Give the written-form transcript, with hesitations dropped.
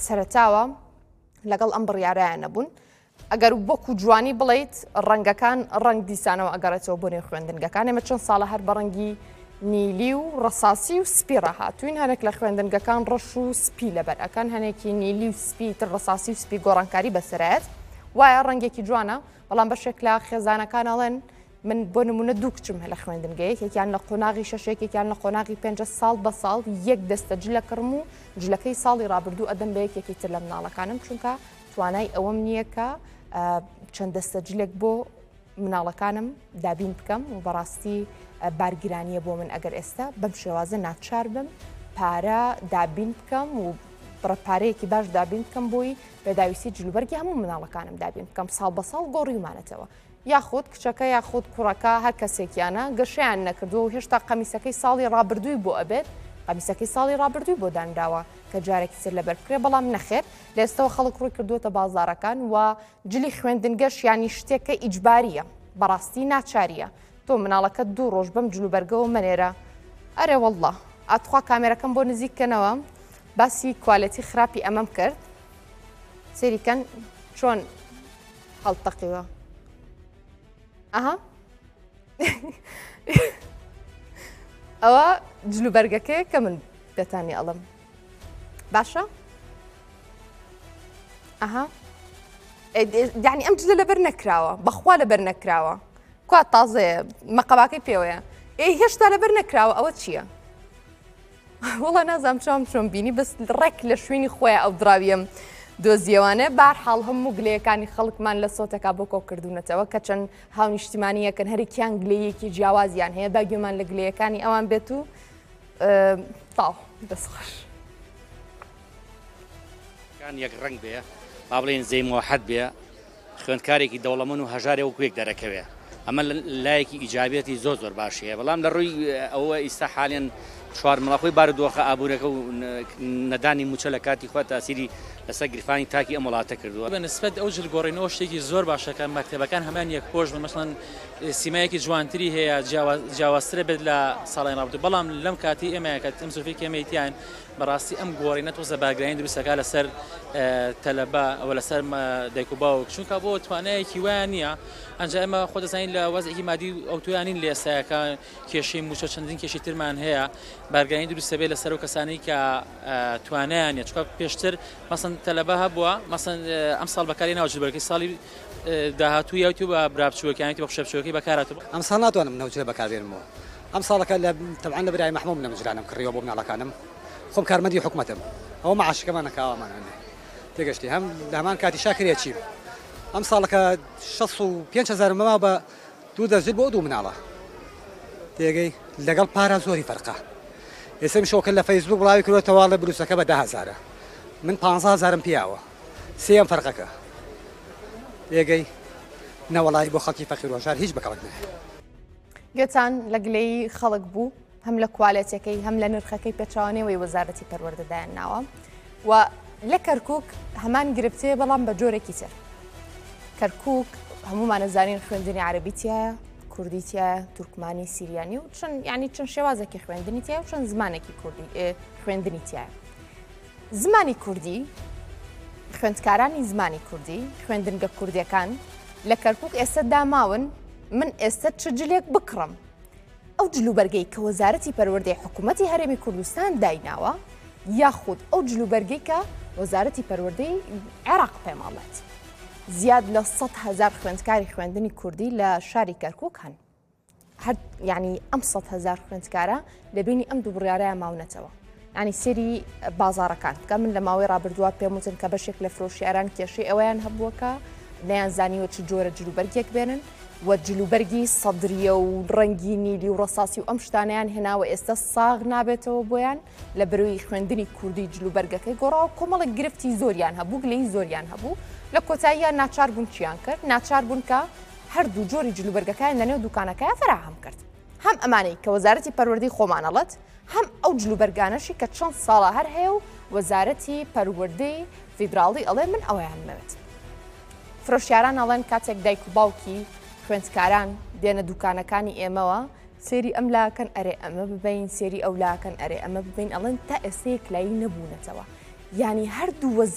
سەرەتاوە لەگەڵ ئەم بڕیارایە نەبوون. ئەگەر وەکو جوانی بڵیت ڕەنگەکان ڕەنگ دیسانەوە ئەگەڕێتەوە بۆ نێو خوێندنگەکان. ئێمە چەند ساڵە هەر بە ڕەنگی نیلی و ڕەساسی و سپی ڕاهاتوین، هەنێک لە خوێندنگەکان ڕەش و سپی لەبەر ئەکەن، هەنێکی نیلی و سپی تر ڕەساسی و سپی گۆڕانکاری بەسەرایەت وایە ڕەنگێکی جوانە، بەڵام بەشێک لە خێزانەکان ئەڵێن من بۆ نمونە دوو کچم هە لە خوێندنگەیەک، یەکیان لە قۆناغی شەشێک، یەکیان لە قۆناغی 5 ساڵ بە ساڵ یەک دەستە جلە کڕم و جلەکەی ساڵی ڕابردوو ئەدەم بە یەکێکی تر لە مناڵەکانم، چونکە توانای ئەوەم نییە کە چەند دەستە جلێک بۆ مناڵەکانم دابین بکەم و بەڕاستی بارگرانیە بۆ من ئەگەر ئێستا بەم شێوازە ناچار بم پارە دابین بکەم و پارەیەکی باش دابین بکەم بۆی پێداویستی جلوبەرگی هەموو مناڵەکانم دابین بکەم ساڵ بە ساڵ گۆڕیمانێتەوە، یاخود کچەکە یاخود کوڕەکە هەر کەسێکیانە گەشیان نەکردووە و هێشتا قەمیسەکەی ساڵی ڕابردووی بۆ ئەبێت، قەمیسەکەی ساڵی ڕابردووی بۆ دانراوە کە جارێکی تر لەبەر بکرێ، بەڵام نەخێر لە ئێستەوە خەڵک ڕووی کردووەتە بازاڕەکان و جلی خوێندنگەش ینی شتێکە ئیجباریە، بەڕاستی ناچاریە. تۆ مناڵەکەت 2 ڕۆژ بەم جلوبەرگەوە منێرە، ئەرێ وەڵڵا ئاتخوا کامێرەکەم بۆ نزیککەنەوە باسی کوالەتی خراپی ئەمەم کرد، سێریکەن چۆن هەڵتەقیوە. ئەها ئەوە جلوبەرگەکەی کە من دەتانی ئەڵم باشە؟ ئەها یعنی ئەم جلە لەبەر نەکراوە، بەخوا لەبەر نەکراوە، کوا تازەیە مەقەباکەی پێوەیە، هێشتا لەبەر نەکراوە، ئەوە چییە؟ وڵا نازام چۆن بینی بەس ڕێک لە شوێنی خۆیان ئەو دراویم دۆزیەوانە بارحاڵ هەموو گلەیەکانی خەڵکمان لە سۆتەکە بۆ کۆکردوونەتەوە کە چەند هاو نیشتیمانیەکەن هەرێکیان گلەیەکی جیاوازیان هەیە باگوێمان لە گلەیەکانی ئەوان بێت و تاو دەستخۆش کان یەک ڕنگ بێ با بڵێن زەی موحەد بێ خوێندکارێکی دەوڵەمەند و هەژارێ وەکوێک دەرەکەوێ، ئەمە لایەکی ئیجابێتی زۆر باشیە، بەڵام لە ڕووی ئەوە ئیستا حالیان شوار مڵاخۆی بارودۆخە ئابوورەکە و نەدانی موچە لە کاتی خۆ تاسیری لەسەر گرفانی تاکی ئەم وڵاتە کردووە. بە نسبەت ئەو جلگۆڕینەوە شتێکی زۆر باشەکە، مەکتەبەکان هەمان یەک پۆش بن، مەسەڵەن سیمایەکی جوانتری هەیە جیاوازترە بێت لە ساڵی ڕابردوو، بەڵام لەم کاتی ئێمەیەکە ئەم زۆرفی کێمەیتیان بەڕاستی ئەم گۆڕینە تۆزە باگرانی دروستەکە لەسەر تەلەبە ئەوە لەسەر دایک و باوک، چونکە بۆ توانایەکی وایە نییە ئەنجا ئێمە خۆ دەزانین لە وەزعێکی مادی ئەو توانین لە ئێستاەکە کێشەی موچە چەندین کێشی ترمان هەیە بارگرانی دروستە بێت لەسەر و کەسانی کە توانایانە، چونکە پێشتر مەسەڵەن تەلەبە هەبووە، مەسەڵەن ئەم ساڵ بەکاری ناوە جلبەرگەی ساڵی داهاتوو یاوتی بە برابچووەکانی بە خشەبچووەکەی بەکارهاتوو. ئەم ساڵ ناتوانم نەوجلە بەکاربێنمەوە، ئەم ساڵەکە لە تەبعاً لە برای مەحمووم نەمجرانم کڕیەوە بۆ مناڵەکانم، خۆم کارمەندی حکوومەتم، ئەوە مەعاشەکەمان نەکاوەمانە تێگەشتی هەم لە هەمان کاتی شاکرێ چیم ئەم ساڵەکە 65,000 مەما بە 2 دەزیل بۆ 2 مناڵە تێگەی لەگەڵ پارە زۆری فەرقە. ئێستا شۆکە لە فەیسبوک بڵاوی کردوێتەوە لە بروسەکە بە 10,000 من 15,000 پیاوە سێم فەرقەکە تێگەی نەوەڵی بۆ خەڵکی فەقیر وەژار هیچ بەکەڵک نایە. گوێتان لە گلەی خەڵک بوو هەم لە کوالەتەکەی هەم لە نرخەکەی پێچوانەوەی وەزارەتی پەروەردەدایان ناوە و لە کەرکووک هەمان گرفتەیە بەڵام بە جۆرێکی تر. کەرکووک هەمومان نەزانین خوێندنی عەرەبیتیایە، کوردیتیایە، تورکمانی، سیریانی و چەند شێوازێکی خوێندنی تایە و چەند زمانێکی کوردی خوێندنی تایە. زمانی کوردی، خوێندکارانی زمانی کوردی، خوێندنگە کوردیەکان لە کەرکووک ئێستا داماون من ئێستا چ جلێک بکڕم. ئەو جلوبەرگەی کە وەزارەتی پەروەردەی حکوومەتی هەرێمی کوردستان دایناوە یاخود ئەو جلوبەرگەی کە وەزارەتی پەروەردەی عێراق پێماڵێت. زیاد لە 100,000 خوێندکاری خوێندنی کوردی لە شاری کەرکووک هەن. هەر یعنی ئەم 100,000 خوێندکارە لە بینی ئەم دوو بڕیارەیە ماونەتەوە. ینی سێری بازاڕەکان کە من لە ماوەی ڕابردووە پێم وتن کە بەشێک لە فرۆشیاران کێشەی ئەوەیان هەبووەکە نەیانزانیوە چ جۆرە جلوبەرگێک بێنن و جلوبەرگی سەدریە و ڕەنگی نیلی و ڕەساسی و ئەم شتانیان هێناوە ئێستا ساغ نابێتەوە بۆیان لە بەروی خوێندنی کوردی جلوبەرگەکەی گۆڕاوە کۆمەڵێک گرفتی زۆریان هەبوو گلەی زۆریان هەبوو لە کۆتاییە ناچار بوون چیان کرد ناچار بوون کە هەردوو جۆری جلوبەرگەکان لەنێو دوکانەکەیە فراهەم کرد هەم ئەمانەی کە وەزارەتی پەروەردەی خۆمانەڵەت هەم ئەو جلوبەرگانەشی کە چەند ساڵە هەر هەیە و وەزارەتی پەروەردەی فیدراڵی ئەڵێ من ئەوەیان مەوێت فرۆشیاران ئەڵێن کاتێک دایک و باوکی خوێندکاران دێنە دوکانەکانی ئێمەوە سێری ئەم لاکەن ئەرێ ئەمە ببین سێری ئەو لاکەن ئەرێ ئەمە ببین ئەڵێن تا ئێستەیەک لایی نەبوونەتەوە یعنی هەردوو